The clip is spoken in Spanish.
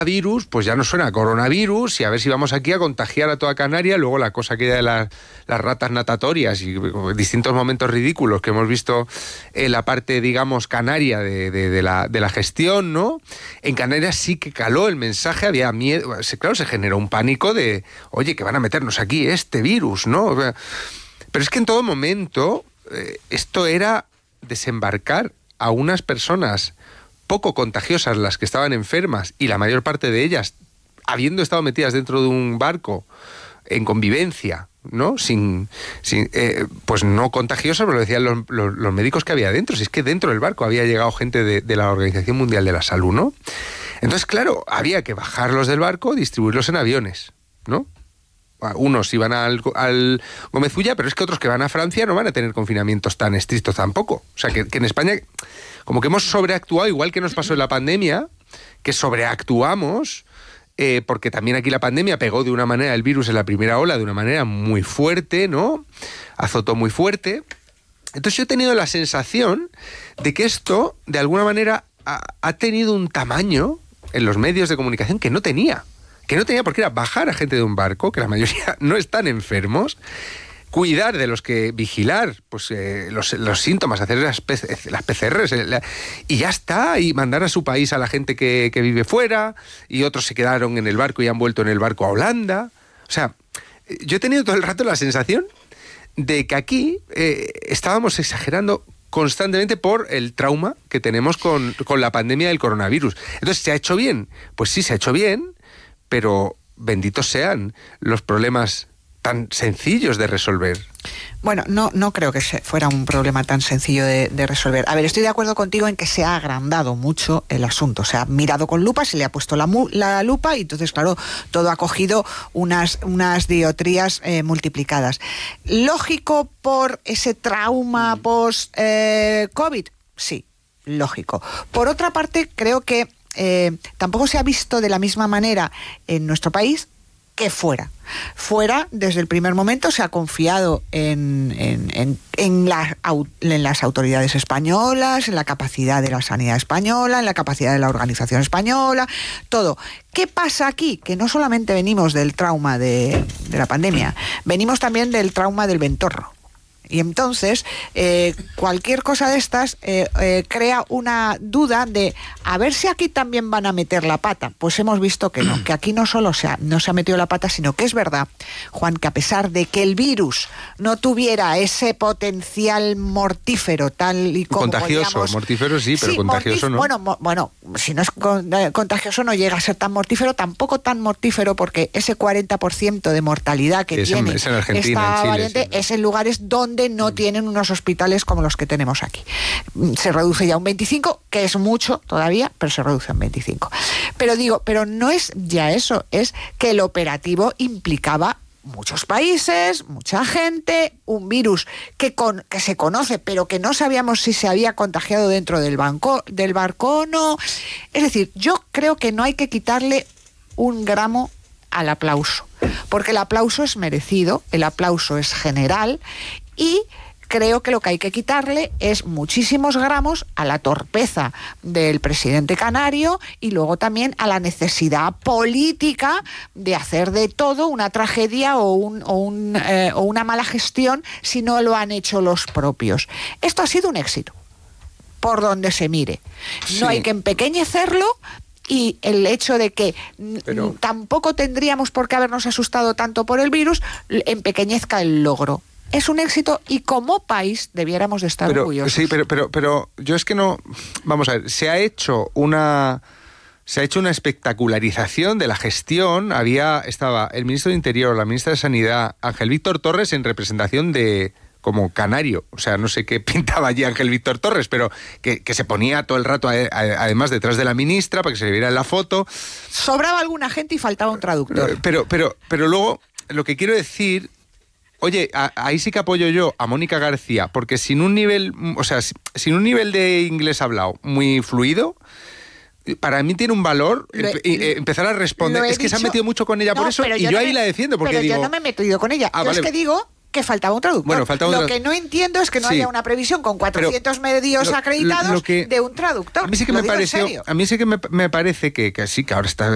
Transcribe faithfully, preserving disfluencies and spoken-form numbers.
virus, pues ya no suena a coronavirus y a ver si vamos aquí a contagiar a toda Canarias. Luego la cosa aquella de la, las ratas natatorias y distintos momentos ridículos que hemos visto en la parte, digamos, canaria de, de, de, la, de la gestión, ¿no? En Canarias sí que caló el mensaje, había miedo, claro, se generó un pánico de, oye, que van a meternos aquí este virus, ¿no? Pero es que en todo momento eh, esto era desembarcar a unas personas poco contagiosas, las que estaban enfermas, y la mayor parte de ellas habiendo estado metidas dentro de un barco en convivencia, ¿no? Sin, sin eh, pues no contagiosas, pero lo decían los, los, los médicos que había dentro. Si es que dentro del barco había llegado gente de, de la Organización Mundial de la Salud, ¿no? Entonces, claro, había que bajarlos del barco, distribuirlos en aviones, ¿no? Unos iban al, al Gómez Ulla, pero es que otros que van a Francia no van a tener confinamientos tan estrictos tampoco. O sea, que, que en España como que hemos sobreactuado, igual que nos pasó en la pandemia, que sobreactuamos, eh, porque también aquí la pandemia pegó de una manera, el virus en la primera ola, de una manera muy fuerte, ¿no? Azotó muy fuerte. Entonces yo he tenido la sensación de que esto, de alguna manera, ha, ha tenido un tamaño en los medios de comunicación que no tenía. Que no tenía, porque era bajar a gente de un barco, que la mayoría no están enfermos, cuidar de los que, vigilar pues eh, los, los síntomas, hacer las, P C, las P C Rs, eh, la, y ya está, y mandar a su país a la gente que, que vive fuera, y otros se quedaron en el barco y han vuelto en el barco a Holanda. O sea, yo he tenido todo el rato la sensación de que aquí eh, estábamos exagerando constantemente por el trauma que tenemos con, con la pandemia del coronavirus. Entonces, ¿se ha hecho bien? Pues sí, se ha hecho bien, pero benditos sean los problemas tan sencillos de resolver. Bueno, no, no creo que fuera un problema tan sencillo de, de resolver. A ver, estoy de acuerdo contigo en que se ha agrandado mucho el asunto. Se ha mirado con lupa, se le ha puesto la, la lupa y entonces, claro, todo ha cogido unas, unas dioptrías eh, multiplicadas. ¿Lógico por ese trauma post-COVID? Eh, sí, lógico. Por otra parte, creo que Eh, tampoco se ha visto de la misma manera en nuestro país que fuera. Fuera, desde el primer momento, se ha confiado en, en, en, en, la, en las autoridades españolas, en la capacidad de la sanidad española, en la capacidad de la organización española, todo. ¿Qué pasa aquí? Que no solamente venimos del trauma de, de la pandemia, venimos también del trauma del Ventorro. Y entonces, eh, cualquier cosa de estas eh, eh, crea una duda de a ver si aquí también van a meter la pata. Pues hemos visto que no, que aquí no solo se ha, no se ha metido la pata, sino que es verdad, Juan, que a pesar de que el virus no tuviera ese potencial mortífero tal y como contagioso, podíamos, mortífero sí, pero sí, contagioso no. Bueno, mo, bueno, si no es con, eh, contagioso no llega a ser tan mortífero, tampoco tan mortífero porque ese cuarenta por ciento de mortalidad que es tiene en, es en Argentina, esta en Chile, variante sí, ¿no? es en lugares donde no tienen unos hospitales como los que tenemos aquí. Se reduce ya un veinticinco, que es mucho todavía, pero se reduce un veinticinco. Pero digo, pero no es ya eso, es que el operativo implicaba muchos países, mucha gente, un virus que, con, que se conoce, pero que no sabíamos si se había contagiado dentro del, banco, del barco o no. Es decir, yo creo que no hay que quitarle un gramo al aplauso, porque el aplauso es merecido, el aplauso es general y creo que lo que hay que quitarle es muchísimos gramos a la torpeza del presidente canario y luego también a la necesidad política de hacer de todo una tragedia o, un, o, un, eh, o una mala gestión si no lo han hecho los propios. Esto ha sido un éxito, por donde se mire. Sí. No hay que empequeñecerlo. Y el hecho de que Pero... n- tampoco tendríamos por qué habernos asustado tanto por el virus, empequeñezca el logro. Es un éxito y como país debiéramos de estar pero, orgullosos. Sí, pero, pero, pero yo es que no... Vamos a ver, se ha hecho una... Se ha hecho una espectacularización de la gestión. Había, estaba el ministro de Interior, la ministra de Sanidad, Ángel Víctor Torres, en representación de... como canario, o sea, no sé qué pintaba allí Ángel Víctor Torres, pero que, que se ponía todo el rato a, a, además detrás de la ministra para que se le viera en la foto. Sobraba alguna gente y faltaba un traductor. Pero, pero, pero luego, lo que quiero decir, oye, a, ahí sí que apoyo yo a Mónica García, porque sin un nivel, o sea, sin un nivel de inglés hablado muy fluido, para mí tiene un valor Lo he, empe- empezar a responder. Es que dicho, se ha metido mucho con ella no, por eso, y yo, yo no ahí me, la defiendo, porque pero digo... yo no me he metido con ella. Ah, yo vale. es que digo que faltaba un traductor. Bueno, faltaba lo un... que no entiendo es que no sí. haya una previsión con cuatrocientos Pero medios lo, acreditados lo que, de un traductor. A mí sí que lo me digo pareció, en serio. a mí sí que me, me parece que, que sí, que ahora está,